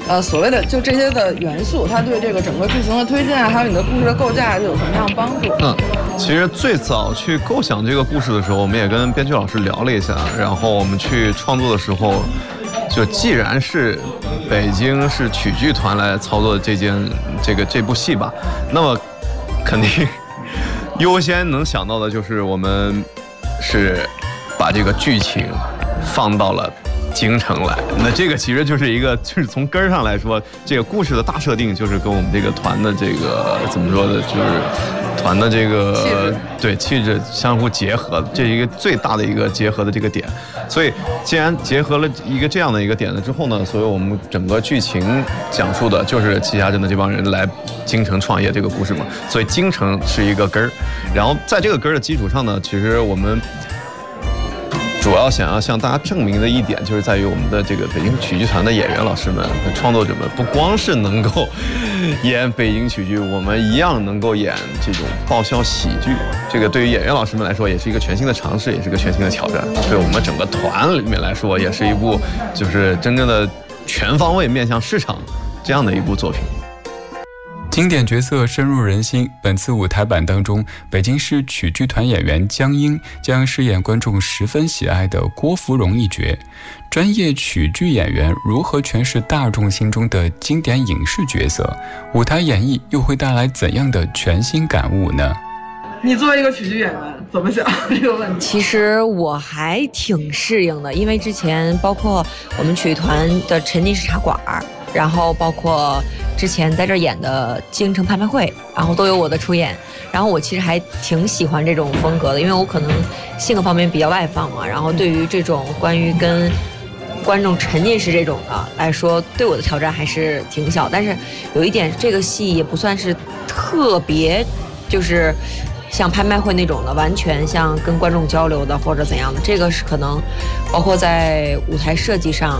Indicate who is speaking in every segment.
Speaker 1: 所谓的就这些的元素，它对这个整个剧情的推进啊，还有你的故事的构架有什么样的帮助？
Speaker 2: 其实最早去构想这个故事的时候，我们也跟编剧老师聊了一下，然后我们去创作的时候，就既然是北京是曲剧团来操作这部戏吧，那么肯定优先能想到的就是我们是把这个剧情放到了京城来，那这个其实就是从根儿上来说，这个故事的大设定就是跟我们这个团的这个怎么说呢，就是团的这个气质相互结合，这是一个最大的一个结合的这个点。所以既然结合了一个这样的一个点了之后呢，所以我们整个剧情讲述的就是栖霞镇的这帮人来京城创业这个故事嘛，所以京城是一个根儿，然后在这个根儿的基础上呢，其实我们主要想要向大家证明的一点，就是在于我们的这个北京曲剧团的演员老师们、创作者们，不光是能够演北京曲剧，我们一样能够演这种爆笑喜剧。这个对于演员老师们来说，也是一个全新的尝试，也是一个全新的挑战。对我们整个团里面来说，也是一部就是真正的全方位面向市场这样的一部作品。
Speaker 3: 经典角色深入人心，本次舞台版当中，北京市曲剧团演员江英将饰演观众十分喜爱的郭芙蓉一角。专业曲剧演员如何诠释大众心中的经典影视角色？舞台演绎又会带来怎样的全新感悟呢？
Speaker 1: 你作为一个曲剧演员，怎么想这个问题？
Speaker 4: 其实我还挺适应的，因为之前包括我们曲剧团的沉浸式茶馆，然后包括之前在这儿演的京城拍卖会，然后都有我的出演。然后我其实还挺喜欢这种风格的，因为我可能性格方面比较外放嘛，然后对于这种关于跟观众沉浸式这种的来说，对我的挑战还是挺小。但是有一点，这个戏也不算是特别就是像拍卖会那种的，完全像跟观众交流的或者怎样的，这个是可能包括在舞台设计上，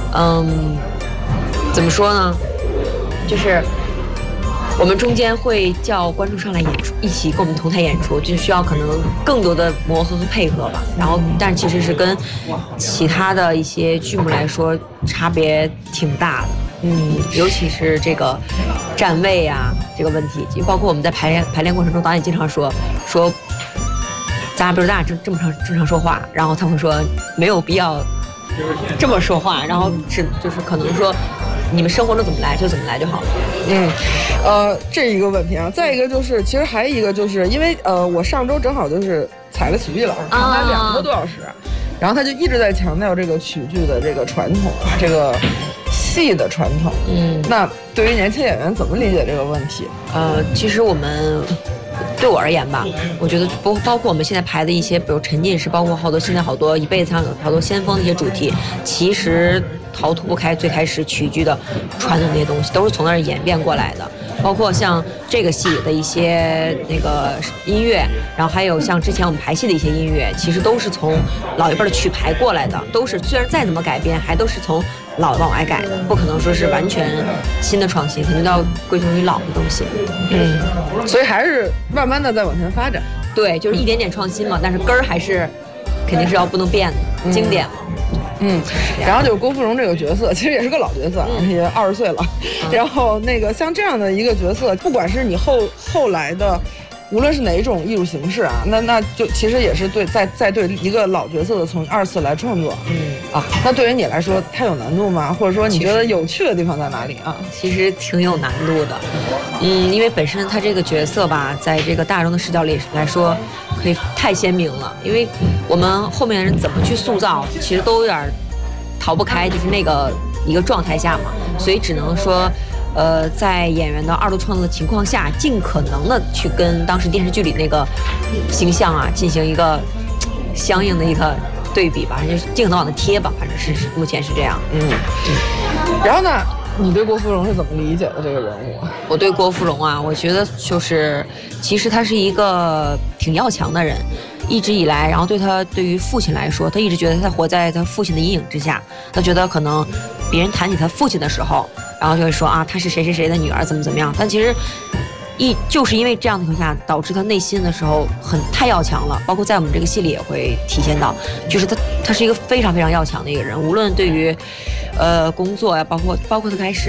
Speaker 4: 怎么说呢，就是我们中间会叫观众上来演出，一起跟我们同台演出，就需要可能更多的磨合和配合吧。然后，但其实是跟其他的一些剧目来说差别挺大的。尤其是这个站位啊这个问题，包括我们在排练过程中，导演经常说，咱俩不是这么正常说话，然后他会说没有必要这么说话，然后就是可能说你们生活中怎么来就怎么来就好了。
Speaker 1: 这一个问题啊，再一个就是，其实还有一个就是因为我上周正好就是踩了曲艺老师长达2个多小时，然后他就一直在强调这个曲剧的这个传统，这个戏的传统。那对于年轻演员怎么理解这个问题？
Speaker 4: 其实对我而言吧，我觉得包括我们现在排的一些，比如沉浸式，包括现在好多一辈子上有好多先锋的一些主题，其实逃脱不开最开始曲剧的传统那些东西，都是从那儿演变过来的。包括像这个戏的一些那个音乐，然后还有像之前我们排戏的一些音乐，其实都是从老一辈的曲牌过来的，都是虽然再怎么改编，还都是从老往外改的，不可能说是完全新的创新，肯定都要归从于老的东西。
Speaker 1: 所以还是慢慢的在往前发展。
Speaker 4: 对，就是一点点创新嘛，但是根儿还是肯定是不能变的，经典嘛。
Speaker 1: 然后就是郭芙蓉这个角色，其实也是个老角色，也20岁了。然后那个像这样的一个角色，不管是你后来的，无论是哪一种艺术形式啊，那就其实也是在对一个老角色的从2次来创作。那对于你来说，它有难度吗？或者说你觉得有趣的地方在哪里啊？
Speaker 4: 其实挺有难度的。因为本身他这个角色吧，在这个大众的视角里来说，可以太鲜明了。因为我们后面人怎么去塑造，其实都有点逃不开，就是那个一个状态下嘛，所以只能说。在演员的2度创作的情况下，尽可能的去跟当时电视剧里那个形象啊进行一个相应的一个对比吧，就是尽可能往那贴吧，反正是目前是这样。
Speaker 1: 然后呢，你对郭芙蓉是怎么理解的这个人物？
Speaker 4: 我对郭芙蓉啊，我觉得就是其实他是一个挺要强的人。一直以来，然后对于父亲来说，他一直觉得他活在他父亲的阴影之下。他觉得可能别人谈起他父亲的时候，然后就会说啊，他是谁谁谁的女儿，怎么样。但其实就是因为这样的情况下，导致他内心的时候太要强了。包括在我们这个戏里也会体现到，就是他是一个非常非常要强的一个人，无论对于工作呀，包括他开始